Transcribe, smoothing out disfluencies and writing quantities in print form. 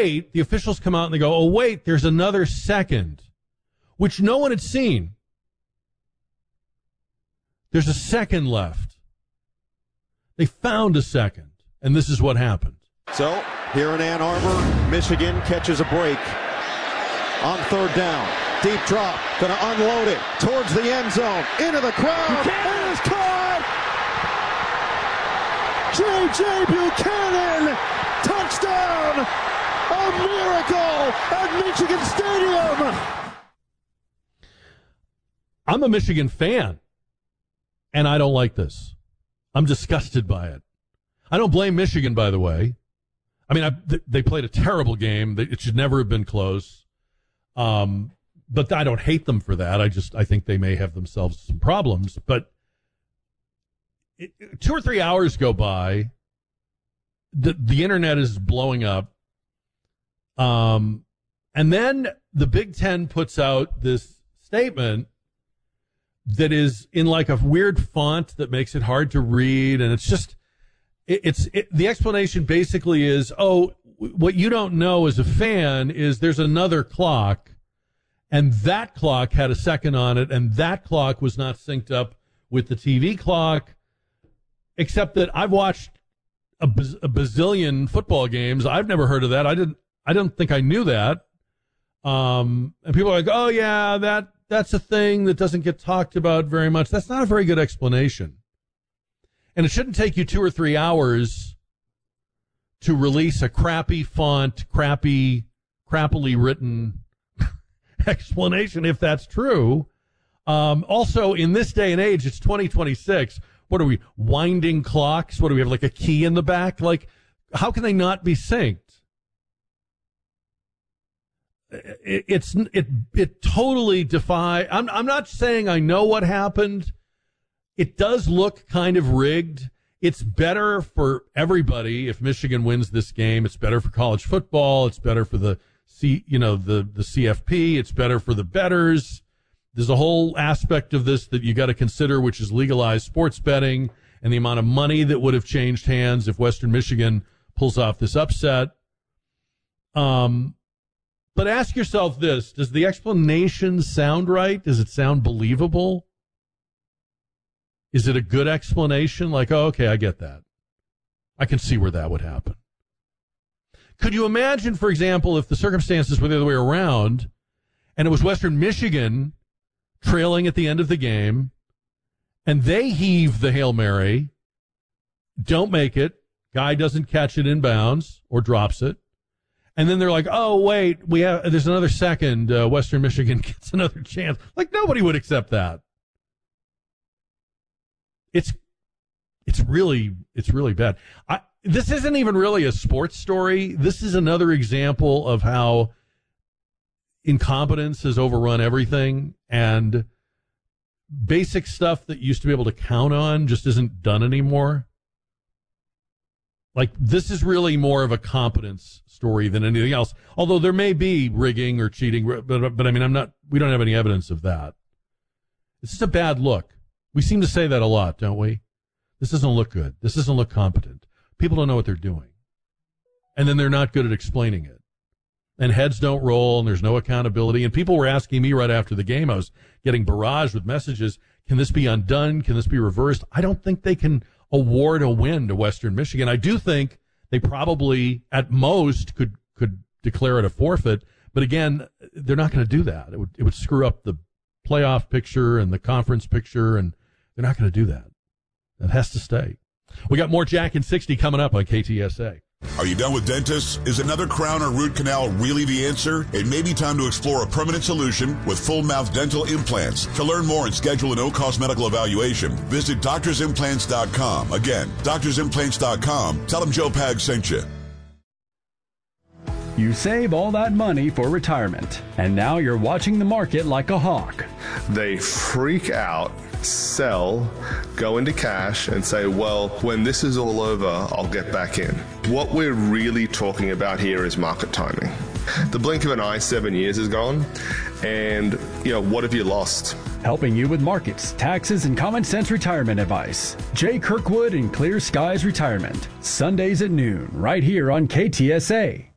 wait, the officials come out and they go, oh, wait, there's another second, which no one had seen. There's a second left. They found a second, and this is what happened. So, here in Ann Arbor, Michigan catches a break on third down. Deep drop, going to unload it towards the end zone, into the crowd, and it's caught! J.J. Buchanan, touchdown! A miracle at Michigan Stadium! I'm a Michigan fan, and I don't like this. I'm disgusted by it. I don't blame Michigan, by the way. I mean, they played a terrible game. It should never have been close. But I don't hate them for that. I think they may have themselves some problems. But 2 or 3 hours go by. The internet is blowing up. And then the Big Ten puts out this statement that is in like a weird font that makes it hard to read. And it's just, the explanation basically is, oh, what you don't know as a fan is there's another clock, and that clock had a second on it, and that clock was not synced up with the TV clock, except that I've watched a bazillion football games. I've never heard of that. I don't think I knew that. And people are like, oh yeah, that's a thing that doesn't get talked about very much. That's not a very good explanation. And it shouldn't take you 2 or 3 hours to release a crappy font, crappily written explanation, if that's true. Also, in this day and age, it's 2026. What are we, winding clocks? What do we have, like a key in the back? Like, how can they not be synced? It totally defies. I'm not saying I know what happened. It does look kind of rigged. It's better for everybody if Michigan wins this game. It's better for college football. It's better for the CFP. It's better for the bettors. There's a whole aspect of this that you got to consider, which is legalized sports betting and the amount of money that would have changed hands if Western Michigan pulls off this upset. But ask yourself this: does the explanation sound right? Does it sound believable? Is it a good explanation? Like, oh, okay, I get that. I can see where that would happen. Could you imagine, for example, if the circumstances were the other way around and it was Western Michigan trailing at the end of the game and they heave the Hail Mary, don't make it, guy doesn't catch it in bounds or drops it, and then they're like, oh, wait, there's another second, Western Michigan gets another chance. Like, nobody would accept that. It's really bad. This isn't even really a sports story. This is another example of how incompetence has overrun everything, and basic stuff that used to be able to count on just isn't done anymore. Like, this is really more of a competence story than anything else. Although there may be rigging or cheating, but I mean, we don't have any evidence of that. It's just a bad look. We seem to say that a lot, don't we? This doesn't look good. This doesn't look competent. People don't know what they're doing. And then they're not good at explaining it. And heads don't roll, and there's no accountability. And people were asking me right after the game, I was getting barraged with messages, can this be undone? Can this be reversed? I don't think they can award a win to Western Michigan. I do think they probably, at most, could declare it a forfeit. But again, they're not going to do that. It would screw up the playoff picture and the conference picture, and they're not going to do that. That has to stay. We got more Jack and 60 coming up on KTSA. Are you done with dentists? Is another crown or root canal really the answer? It may be time to explore a permanent solution with full mouth dental implants. To learn more and schedule a no-cost medical evaluation, visit doctorsimplants.com. Again, doctorsimplants.com. Tell them Joe Pag sent you. You save all that money for retirement, and now you're watching the market like a hawk. They freak out, sell, go into cash, and say, well, when this is all over, I'll get back in. What we're really talking about here is market timing. The blink of an eye, 7 years is gone, and, what have you lost? Helping you with markets, taxes, and common sense retirement advice. Jay Kirkwood and Clear Skies Retirement. Sundays at noon, right here on KTSA.